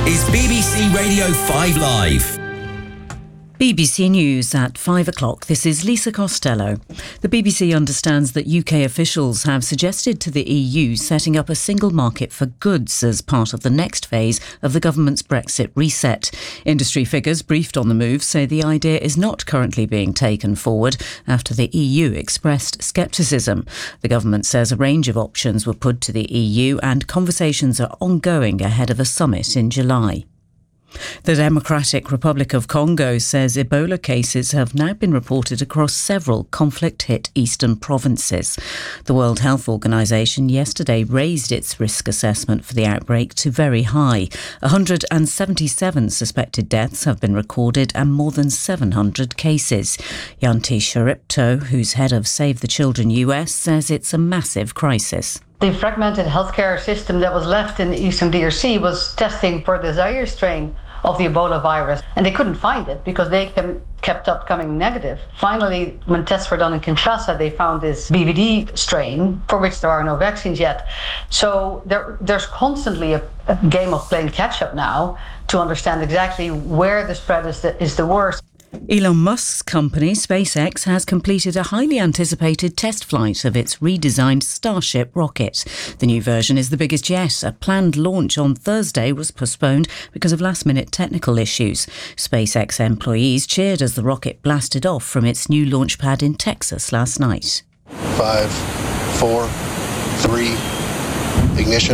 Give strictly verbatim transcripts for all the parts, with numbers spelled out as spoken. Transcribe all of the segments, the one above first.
is B B C Radio five Live. B B C News at five o'clock. This is Lisa Costello. The B B C understands that U K officials have suggested to the E U setting up a single market for goods as part of the next phase of the government's Brexit reset. Industry figures briefed on the move say the idea is not currently being taken forward after the E U expressed scepticism. The government says a range of options were put to the E U and conversations are ongoing ahead of a summit in July. The Democratic Republic of Congo says Ebola cases have now been reported across several conflict-hit eastern provinces. The World Health Organization yesterday raised its risk assessment for the outbreak to very high. one hundred seventy-seven suspected deaths have been recorded and more than seven hundred cases. Yanti Sharipto, who's head of Save the Children U S, says it's a massive crisis. The fragmented healthcare system that was left in the eastern D R C was testing for the Zaire strain of the Ebola virus, and they couldn't find it because they kept up coming negative. Finally, when tests were done in Kinshasa, they found this B V D strain for which there are no vaccines yet. So there, there's constantly a, a game of playing catch-up now to understand exactly where the spread is the, is the worst. Elon Musk's company, SpaceX, has completed a highly anticipated test flight of its redesigned Starship rocket. The new version is the biggest yet. A planned launch on Thursday was postponed because of last-minute technical issues. SpaceX employees cheered as the rocket blasted off from its new launch pad in Texas last night. Five, four, three, ignition.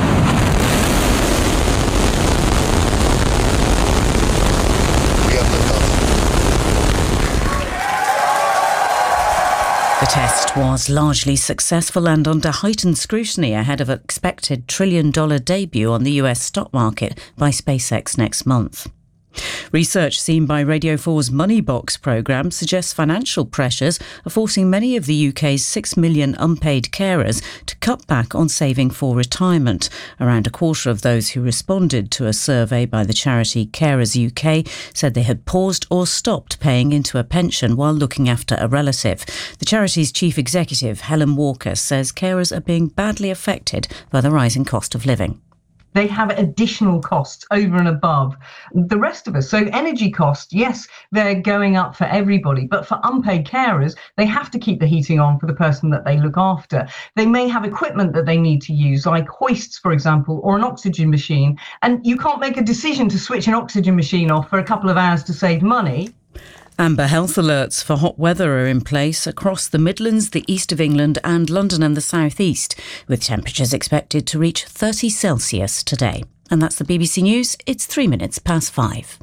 The test was largely successful and under heightened scrutiny ahead of an expected trillion-dollar debut on the U S stock market by SpaceX next month. Research seen by Radio four's Money Box programme suggests financial pressures are forcing many of the U K's six million unpaid carers to cut back on saving for retirement. Around a quarter of those who responded to a survey by the charity Carers U K said they had paused or stopped paying into a pension while looking after a relative. The charity's chief executive, Helen Walker, says carers are being badly affected by the rising cost of living. They have additional costs over and above the rest of us. So energy costs, yes, they're going up for everybody. But for unpaid carers, they have to keep the heating on for the person that they look after. They may have equipment that they need to use, like hoists, for example, or an oxygen machine. And you can't make a decision to switch an oxygen machine off for a couple of hours to save money. Amber health alerts for hot weather are in place across the Midlands, the east of England and London and the south east, with temperatures expected to reach thirty Celsius today. And that's the B B C News. It's three minutes past five.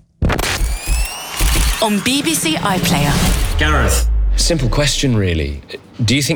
On B B C iPlayer. Gareth, simple question really. Do you think